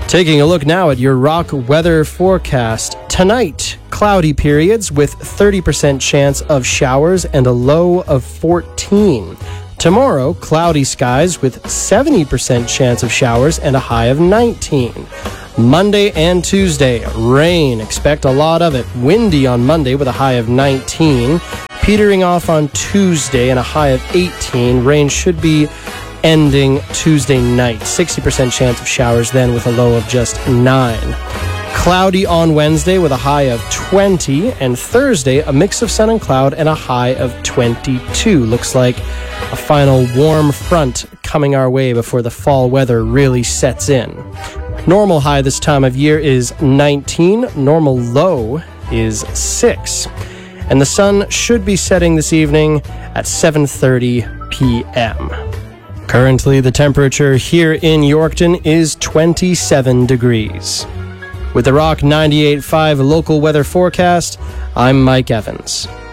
Taking a look now at your rock weather forecast. Tonight, cloudy periods with 30% chance of showers and a low of 14. Tomorrow, cloudy skies with 70% chance of showers and a high of 19. Monday and Tuesday, rain. Expect a lot of it. Windy on Monday with a high of 19. Petering off on Tuesday and a high of 18. Rain should be ending Tuesday night. 60% chance of showers then with a low of just 9. Cloudy on Wednesday with a high of 20. And Thursday, a mix of sun and cloud and a high of 22. Looks like a final warm front coming our way before the fall weather really sets in. Normal high this time of year is 19. Normal low is 6. And the sun should be setting this evening at 7:30 p.m. Currently, the temperature here in Yorkton is 27 degrees. With the Rock 98.5 local weather forecast, I'm Mike Evans.